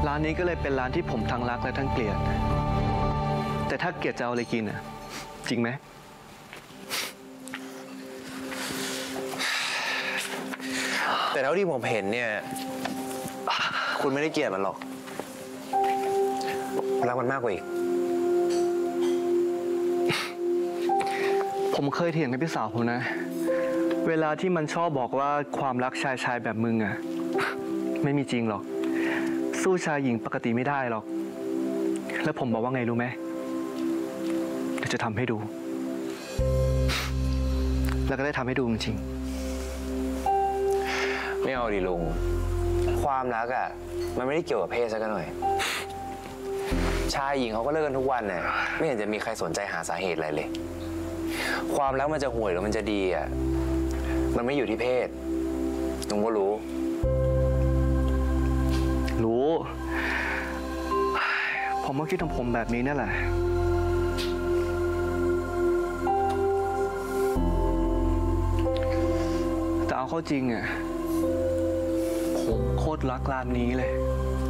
ร้านนี้ก็เลยเป็นร้านที่ผมทั้งรักและทั้งเกลียดแต่ถ้าเกลียดจะเอาอะไรกินอ่ะจริงไหมแต่เท่าที่ผมเห็นเนี่ยคุณไม่ได้เกลียดมันหรอกรักมันมากกว่าอีกผมเคยเถียงกับพี่สาวผมนะเวลาที่มันชอบบอกว่าความรักชายแบบมึงอ่ะไม่มีจริงหรอกสู้ชายหญิงปกติไม่ได้หรอกแล้วผมบอกว่าไงรู้ไหมเดี๋ยวจะทำให้ดูแล้วก็ได้ทำให้ดูจริงๆไม่เอาดิลุงความรักอ่ะมันไม่ได้เกี่ยวกับเพศซะกันหน่อยชายหญิงเขาก็เลิกกันทุกวันน่ะไม่เห็นจะมีใครสนใจหาสาเหตุอะไรเลยความรักมันจะห่วยหรือมันจะดีอ่ะมันไม่อยู่ที่เพศลุงก็รู้ผมก็คิดของผมแบบนี้นั่นแหละแต่เอาเข้าจริงอ่ะผมโคตรรักร้านนี้เลย